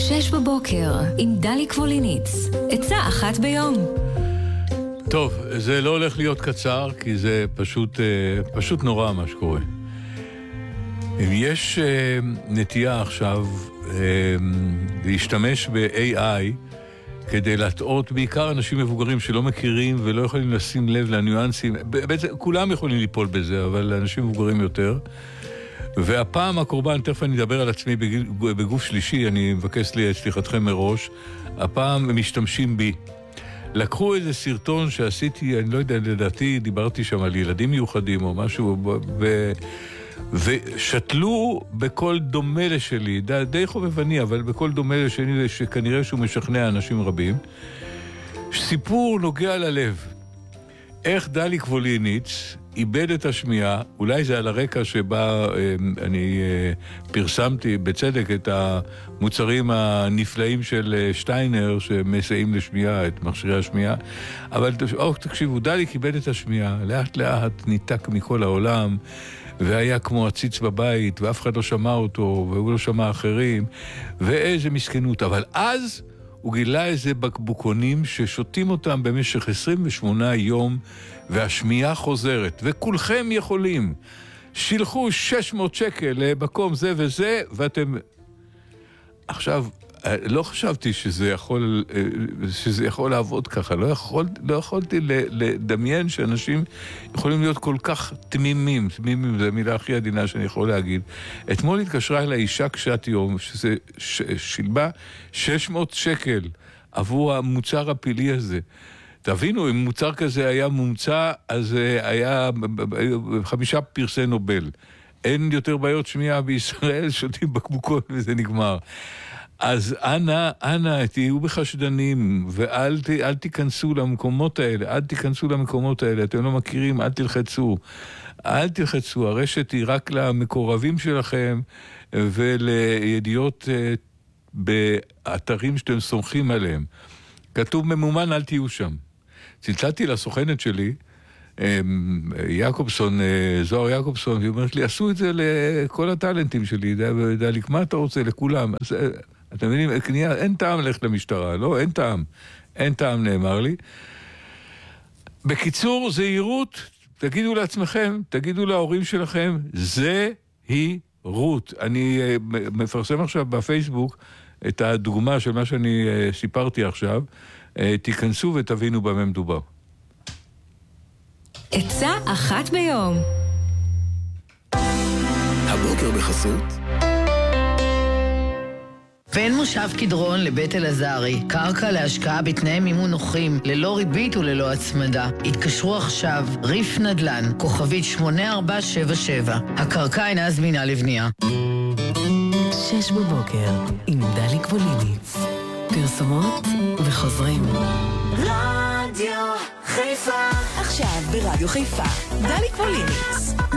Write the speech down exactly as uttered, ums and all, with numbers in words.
שש בבוקר עם דלי קבוליניץ. עצה אחת ביום. טוב, זה לא הולך להיות קצר, כי זה פשוט, פשוט נורא מה שקורה. יש נטייה עכשיו להשתמש ב-איי איי כדי להטעות בעיקר אנשים מבוגרים שלא מכירים ולא יכולים לשים לב לניואנסים. בעצם כולם יכולים ליפול בזה, אבל אנשים מבוגרים יותר. והפעם הקורבן, תכף אני אדבר על עצמי בגוף שלישי, אני מבקש לי את סליחתכם מראש, הפעם הם משתמשים בי. לקחו איזה סרטון שעשיתי, אני לא יודע, לדעתי דיברתי שם על ילדים מיוחדים או משהו, ו... ושתלו בכל דומה לשלי, די, די חובבני, אבל בכל דומה לשלי, שכנראה שהוא משכנע אנשים רבים, סיפור נוגע ללב. איך דלי קבוליניץ איבד את השמיעה, אולי זה על הרקע שבה אני פרסמתי בצדק את המוצרים הנפלאים של שטיינר שמסייעים לשמיעה, את מכשירי השמיעה, אבל או, תקשיבו, דלי איבד את השמיעה, לאט לאט ניתק מכל העולם, והיה כמו הציץ בבית, ואף אחד לא שמע אותו, והוא לא שמע אחרים, ואיזה מסכנות. אבל אז הוא גילה איזה בקבוקונים ששותים אותם במשך עשרים ושמונה יום, והשמיעה חוזרת, וכולכם יכולים. שילחו שש מאות שקל למקום זה וזה, ואתם... עכשיו, לא חשבתי שזה יכול, שזה יכול לעבוד ככה, לא, יכול, לא יכולתי לדמיין שאנשים יכולים להיות כל כך תמימים, תמימים זה המילה הכי עדינה שאני יכול להגיד. אתמול התקשרה אליי אישה קשת יום, שזה שילבה שש מאות שקל עבור המוצר הפילי הזה. תבינו, אם מוצר כזה היה מומצא, אז היה חמישה פרסי נובל. אין יותר בעיות שמיעה בישראל, שותים בקבוקון וזה נגמר. אז אנא, אנא, תהיו בחשדנים, ואל ת, אל תיכנסו למקומות האלה, אל תיכנסו למקומות האלה, אתם לא מכירים, אל תלחצו. אל תלחצו, הרשת היא רק למקורבים שלכם, ולידיעות באתרים שאתם סומכים עליהם. כתוב ממומן, אל תהיו שם. צלצלתי לסוכנת שלי, יעקובסון, זוהר יעקובסון, והיא אומרת לי, עשו את זה לכל הטלנטים שלי, דלי, מה אתה רוצה? לכולם. אז, אתם מבינים, קנייה, אין טעם ללכת למשטרה, לא? אין טעם. אין טעם, נאמר לי. בקיצור, זהירות, תגידו לעצמכם, תגידו להורים שלכם, זה היא רות. אני מפרסם עכשיו בפייסבוק את הדוגמה של מה שאני סיפרתי עכשיו, תיכנסו ותבינו במה מדובר. עצה אחת ביום. הבוקר בחסות בין מושב קדרון לבית אלעזרי, קרקע להשקעה בתנאי מימון נוחים, ללא ריבית וללא הצמדה. התקשרו עכשיו, ריף נדל"ן, כוכבית שמונה ארבע שבע שבע. הקרקע אינה זמינה לבנייה. שש בבוקר עם דלי קבוליניץ. פרסומות וחוזרים. רדיו חיפה. עכשיו ברדיו חיפה. דלי קבוליניץ.